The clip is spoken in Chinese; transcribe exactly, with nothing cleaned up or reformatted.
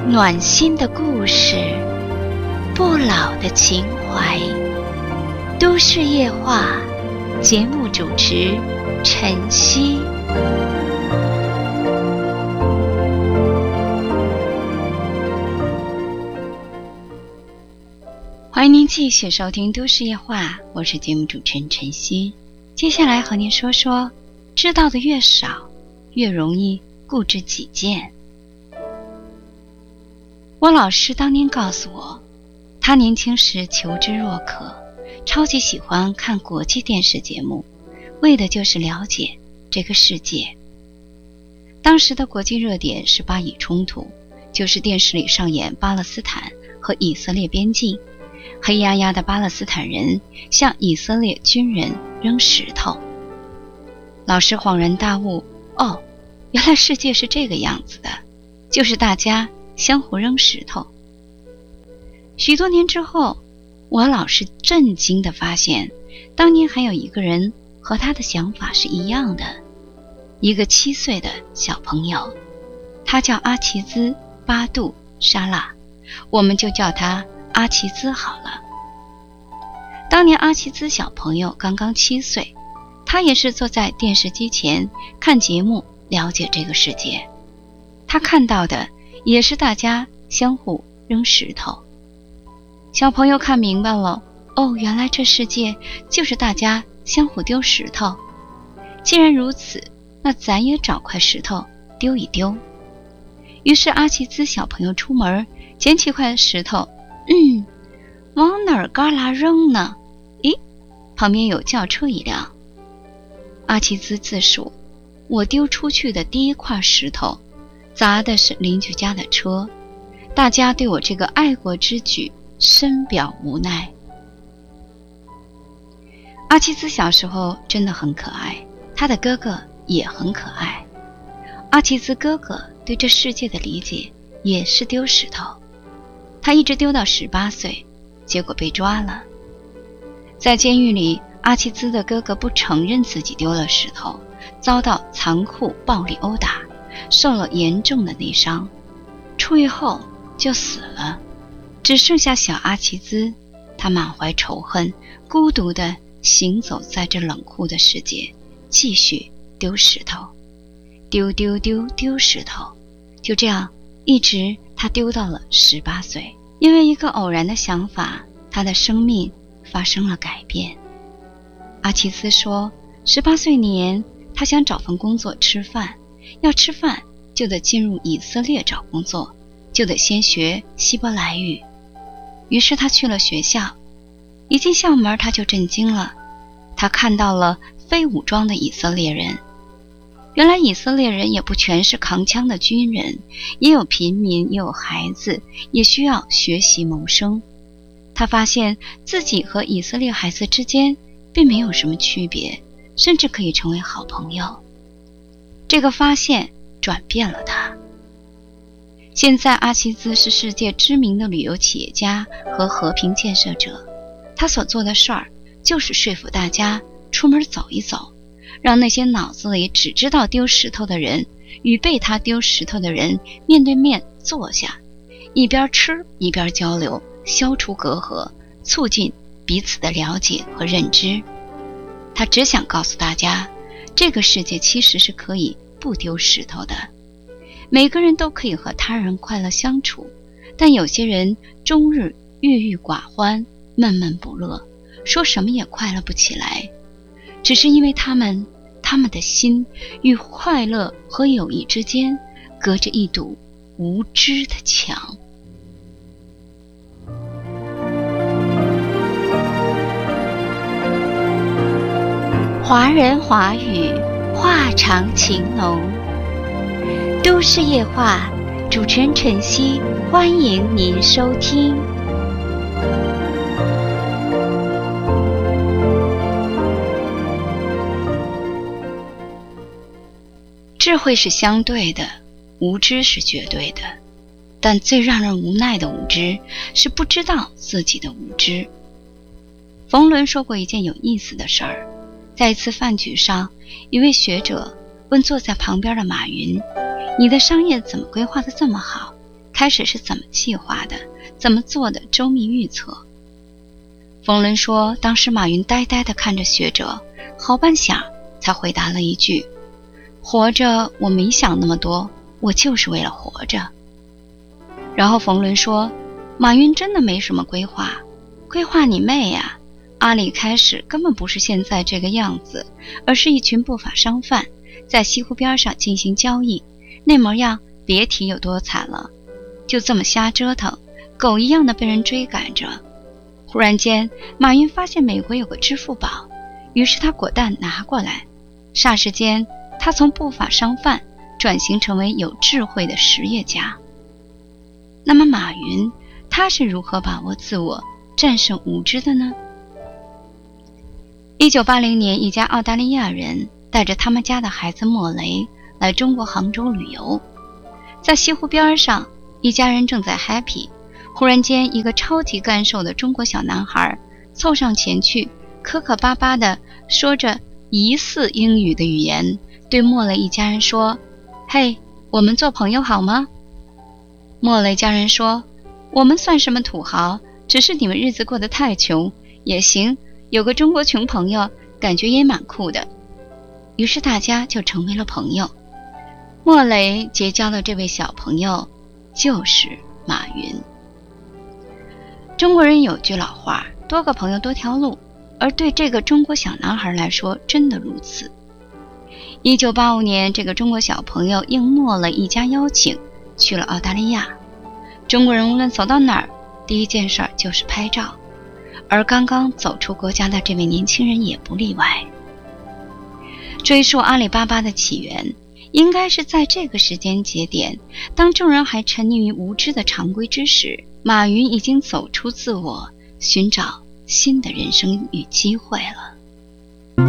暖心的故事，不老的情怀。都市夜话，节目主持晨曦。欢迎您继续收听都市夜话，我是节目主持人晨曦。接下来和您说说，知道的越少，越容易固执己见。我老师当年告诉我，他年轻时求知若渴，超级喜欢看国际电视节目，为的就是了解这个世界。当时的国际热点是巴以冲突，就是电视里上演巴勒斯坦和以色列边境，黑压压的巴勒斯坦人向以色列军人扔石头。老师恍然大悟，哦，原来世界是这个样子的，就是大家相互扔石头。许多年之后，我老是震惊地发现，当年还有一个人和他的想法是一样的，一个七岁的小朋友，他叫阿齐兹·巴杜沙拉，我们就叫他阿齐兹好了。当年阿齐兹小朋友刚刚七岁，他也是坐在电视机前看节目，了解这个世界。他看到的也是大家相互扔石头。小朋友看明白了，哦，原来这世界就是大家相互丢石头。既然如此，那咱也找块石头丢一丢。于是阿齐兹小朋友出门，捡起块石头，嗯，往哪儿旮旯扔呢？咦，旁边有轿车一辆。阿齐兹自述，我丢出去的第一块石头砸的是邻居家的车，大家对我这个爱国之举深表无奈。阿齐兹小时候真的很可爱，他的哥哥也很可爱。阿齐兹哥哥对这世界的理解也是丢石头，他一直丢到十八岁，结果被抓了。在监狱里，阿齐兹的哥哥不承认自己丢了石头，遭到残酷暴力殴打，受了严重的内伤，出狱后就死了。只剩下小阿齐兹，他满怀仇恨，孤独地行走在这冷酷的世界，继续丢石头，丢丢丢丢石头，就这样一直他丢到了十八岁。因为一个偶然的想法，他的生命发生了改变。阿齐兹说，十八岁年他想找份工作吃饭，要吃饭就得进入以色列找工作，就得先学希伯来语。于是他去了学校，一进校门他就震惊了，他看到了非武装的以色列人。原来以色列人也不全是扛枪的军人，也有平民，也有孩子，也需要学习谋生。他发现自己和以色列孩子之间并没有什么区别，甚至可以成为好朋友。这个发现转变了他。现在阿齐兹是世界知名的旅游企业家和和平建设者，他所做的事儿就是说服大家出门走一走，让那些脑子里只知道丢石头的人与被他丢石头的人面对面坐下，一边吃一边交流，消除隔阂，促进彼此的了解和认知。他只想告诉大家，这个世界其实是可以不丢石头的，每个人都可以和他人快乐相处，但有些人终日郁郁寡欢，闷闷不乐，说什么也快乐不起来，只是因为他们他们的心与快乐和友谊之间隔着一堵无知的墙。华人华语，话长情浓。都市夜话，主持人晨曦，欢迎您收听。智慧是相对的，无知是绝对的，但最让人无奈的无知是不知道自己的无知。冯仑说过一件有意思的事儿，在一次饭局上，一位学者问坐在旁边的马云，你的商业怎么规划得这么好， 开始是怎么计划的，怎么做的周密预测。冯仑说，当时马云呆呆地看着学者，好半晌才回答了一句：活着我没想那么多，我就是为了活着。然后冯仑说，马云真的没什么规划，规划你妹呀！阿里开始根本不是现在这个样子，而是一群不法商贩在西湖边上进行交易，那模样别提有多惨了。就这么瞎折腾，狗一样的被人追赶着。忽然间，马云发现美国有个支付宝，于是他果断拿过来。霎时间，他从不法商贩转型成为有智慧的实业家。那么马云，他是如何把握自我、战胜无知的呢？一九八零年，一家澳大利亚人带着他们家的孩子莫雷来中国杭州旅游，在西湖边上，一家人正在 happy， 忽然间，一个超级干瘦的中国小男孩凑上前去，磕磕巴巴地说着疑似英语的语言，对莫雷一家人说：嘿，我们做朋友好吗？莫雷家人说：我们算什么土豪，只是你们日子过得太穷，也行，有个中国穷朋友，感觉也蛮酷的。于是大家就成为了朋友。莫雷结交的这位小朋友就是马云。中国人有句老话，多个朋友多条路，而对这个中国小男孩来说，真的如此。一九八五年，这个中国小朋友应莫雷一家邀请，去了澳大利亚。中国人无论走到哪儿，第一件事就是拍照，而刚刚走出国家的这位年轻人也不例外。追溯阿里巴巴的起源，应该是在这个时间节点，当众人还沉溺于无知的常规之时，马云已经走出自我，寻找新的人生与机会了。